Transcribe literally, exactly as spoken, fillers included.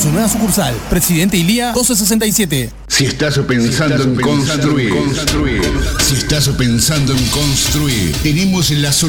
su nueva sucursal. Presidente Ilía doce sesenta y siete. Si estás pensando en construir, construir, si estás pensando en construir, tenemos la solución.